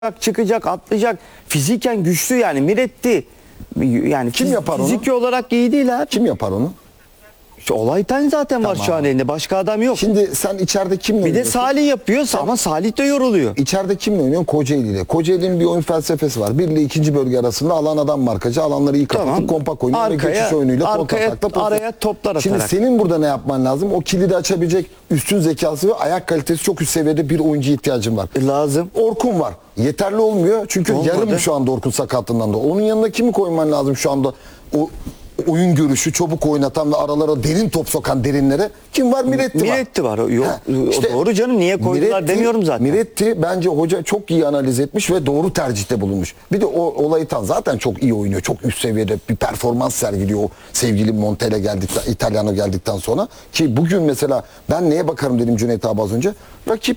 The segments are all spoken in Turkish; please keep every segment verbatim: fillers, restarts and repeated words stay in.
çıkacak, atlayacak. Fiziken güçlü yani. Miretti. Yani Kim fiz- yapar onu? Fiziki olarak iyi değil abi. Kim yapar onu? İşte Olaytan zaten var Tamam. şu an elinde. Başka adam yok. Şimdi sen içeride kimle Bir de oynuyorsun? Salih yapıyor ama Salih de yoruluyor. İçeride kimle oynuyorsun? Kocaeli ile. Kocaeli'nin bir oyun felsefesi var. Bir ile ikinci bölge arasında alan adam markacı. Alanları iyi kapatıp Tamam. kompak oynuyor ve Arkaya- geçiş oyunuyla arkaya- kontratakta pozisyon. araya toplar Şimdi atarak. senin burada ne yapman lazım? O kilidi açabilecek üstün zekası ve ayak kalitesi çok üst seviyede bir oyuncuya ihtiyacın var. E, lazım. Orkun var. Yeterli olmuyor. Çünkü Olmadı. yarım şu anda Orkun sakatlığından da. Onun yanına kimi koyman lazım şu anda? O oyun görüşü, çabuk oynatan ve aralara derin top sokan derinlere kim var? Miretti var. Miretti var. O, yok, Ha, o işte doğru canım. Niye koydular Miretti- demiyorum zaten. Miretti bence hoca çok iyi analiz etmiş ve doğru tercihte bulunmuş. Bir de o Olaytan zaten çok iyi oynuyor. Çok üst seviyede bir performans sergiliyor o sevgili Montella geldikten, İtalyano geldikten sonra. Ki bugün mesela ben neye bakarım dedim Cüneyt abi az önce. Rakip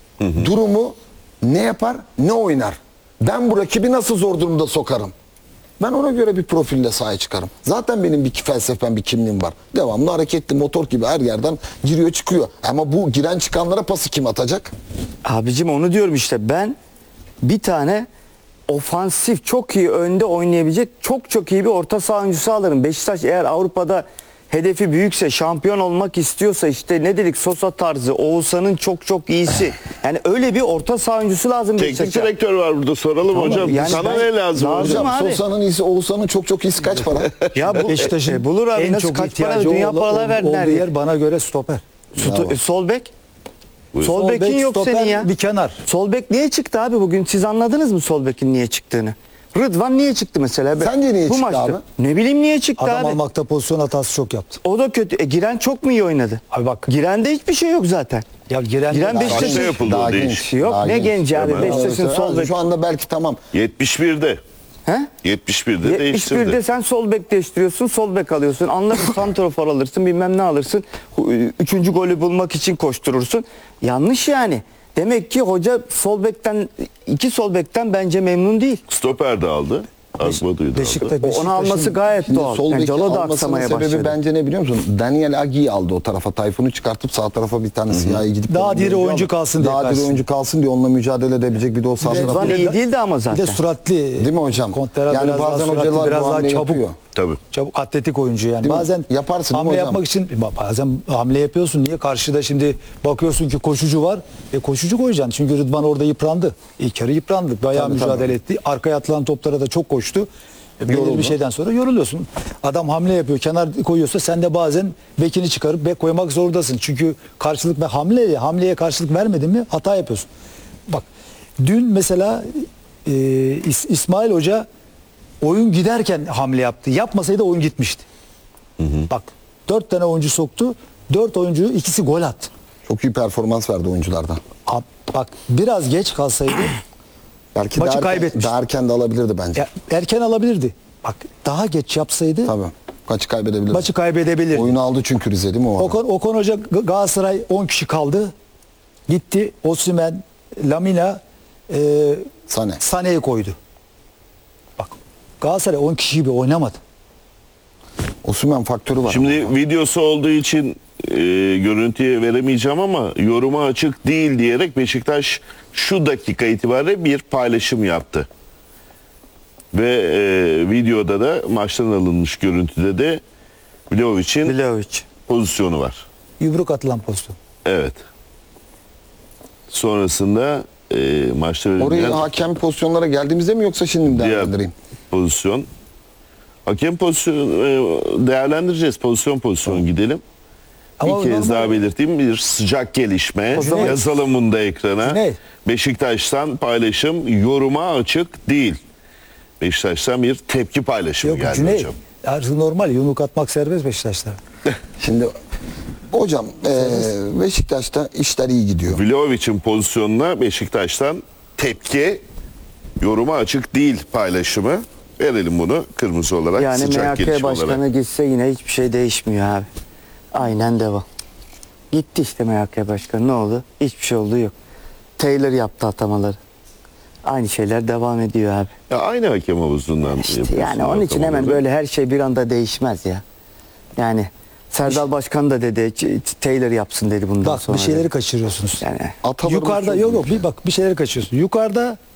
durumu ne yapar, ne oynar. Ben bu rakibi nasıl zor durumda sokarım. Ben ona göre bir profille sahaya çıkarım. Zaten benim bir felsefem, bir kimliğim var. Devamlı hareketli motor gibi her yerden giriyor çıkıyor. Ama bu giren çıkanlara pası kim atacak? Abicim onu diyorum işte. Ben bir tane ofansif, çok iyi önde oynayabilecek, çok çok iyi bir orta saha oyuncusu alırım. Beşiktaş eğer Avrupa'da hedefi büyükse, şampiyon olmak istiyorsa, işte ne dedik, Sosa tarzı, Oğuzhan'ın çok çok iyisi. Yani öyle bir orta saha oyuncusu lazım Teknik Beşiktaş'a. direktör var burada, soralım Tamam, hocam. yani Sana ben- ne lazım, lazım hocam? abi. Sosa'nın iyisi, Oğuzhan'ın çok çok iyisi kaç para? Ya bu Beşiktaş'ın e, bulur abi, en nasıl çok kaç para ihtiyacı dünya ol- paralar ol- verdiler. olduğu yer bana göre stoper. Sto- e, sol bek. Buyur. Sol Sol bekin bek, yok stoper, senin ya. bir kenar. Sol bek niye çıktı abi bugün? Siz anladınız mı sol bekin niye çıktığını? Rıdvan niye çıktı mesela? Sence niye Bu çıktı maçta. abi? Ne bileyim niye çıktı Adam abi? almakta pozisyon hatası çok yaptı. O da kötü. E, Giren çok mu iyi oynadı? Abi bak. Giren'de hiçbir şey yok zaten. Ya giren, Giren Daha- Beşiktaş'ın- Kaçta yapıldı Daha o genç. değiş? Yok Daha ne genç. genç abi Hemen. Beşiktaş'ın sol bek. Şu anda belki tamam. yetmiş birde. He? yetmiş birde yetmiş değiştirdi. birde sen sol bek değiştiriyorsun, sol bek alıyorsun. Anlarsın santrafor alırsın, bilmem ne alırsın. Üçüncü golü bulmak için koşturursun. Yanlış yani. Demek ki hoca sol bekten, iki sol bekten bence memnun değil. Stoper de aldı. Akbadu'yu da Beşiktaş, aldı. O- Onu alması gayet Şimdi doğal. sol Yani beki Calo da almasının aksamaya sebebi başladı. bence ne biliyor musun? Daniel Agi'yi aldı o tarafa. Tayfun'u çıkartıp sağ tarafa bir tane siyahi gidip... Daha diri oyuncu kalsın diye Daha diri karşısında. oyuncu kalsın diye onunla mücadele edebilecek bir de o sağ Rıdvan tarafa. iyi değildi ama Bir zaten. de suratli. Değil mi hocam? Kontera Yani biraz daha bazen suratli, hocalar biraz bu daha hamleyi çabuk. yapıyor. Tabii. Çabuk atletik oyuncu yani. Değil mi? Bazen Yaparsın değil mi hamle hocam? yapmak için bazen hamle yapıyorsun. Niye? Karşıda şimdi bakıyorsun ki koşucu var. E koşucu koyacaksın. Çünkü Rıdvan orada yıprandı. İlk yarı yıprandı. Bayağı Tabii, mücadele tabii. etti. Arkaya atılan toplara da çok koştu. E, belirli Yoruldu. bir şeyden sonra yoruluyorsun. Adam hamle yapıyor, kenar koyuyorsa sen de bazen bekini çıkarıp bek koymak zorundasın. Çünkü karşılık ve hamleye, hamleye karşılık vermedin mi hata yapıyorsun. Bak dün mesela e, İs- İsmail Hoca oyun giderken hamle yaptı. Yapmasaydı oyun gitmişti. Bak dört tane oyuncu soktu. Dört oyuncu ikisi gol attı. Çok iyi performans verdi oyunculardan. Ab- Bak biraz geç kalsaydı Belki Maçı daha erken, kaybetmiş. daha erken de alabilirdi bence. ya, erken alabilirdi. Bak daha geç yapsaydı Tabii. Maçı kaybedebilirdi. maçı kaybedebilirdi. Oyunu aldı çünkü Rize değil mi o ara? Okan, Okan Hoca G- Galatasaray on kişi kaldı. Gitti Osimhen, Lamina, e, Sane. Sané'yi koydu. Bak Galatasaray on kişi gibi oynamadı. Osimhen faktörü var. Şimdi videosu olduğu için e, görüntüye veremeyeceğim ama yoruma açık değil diyerek Beşiktaş şu dakika itibariyle bir paylaşım yaptı. Ve e, videoda da maçtan alınmış görüntüde de Vlahovic'in Vlahovic. pozisyonu var. Yumruk atılan pozisyon. Evet. Sonrasında e, maçta Oraya verilen hakem pozisyonlara geldiğimizde mi yoksa şimdi mi diğer değerlendireyim? pozisyon. Hakem pozisyonu e, değerlendireceğiz. Pozisyon pozisyon gidelim. Ama bir kez normal- daha belirteyim, bir sıcak gelişme. O zaman- Yazalım bunu da ekrana. Ne? Beşiktaş'tan paylaşım yoruma açık değil. Beşiktaş'tan bir tepki paylaşımı Yok geldi Cüneyt. hocam. Artık normal yumruk atmak serbest Beşiktaş'ta. Şimdi hocam eee, Beşiktaş'ta işler iyi gidiyor. Vlahovic'in pozisyonuna Beşiktaş'tan tepki yoruma açık değil paylaşımı. Verelim bunu kırmızı olarak, Yani sıcak M H K gelişme başkanı olarak. gitse yine hiçbir şey değişmiyor abi. Aynen devam. Gitti işte M H K başkanı, ne oldu? Hiçbir şey oldu yok. Taylor yaptı atamaları. Aynı şeyler devam ediyor abi. Ya aynı hakem havuzundan İşte yapıyorsun yani onun için hemen atamaları. böyle her şey bir anda değişmez ya. Yani Serdal Başkan da dedi Ç- Ç- Taylor yapsın dedi bundan Bak sonra. bir şeyleri dedi. kaçırıyorsunuz. Yani Atalarımız Yukarıda çok yok büyük. yok bir bak bir şeyleri kaçırıyorsun. Yukarıda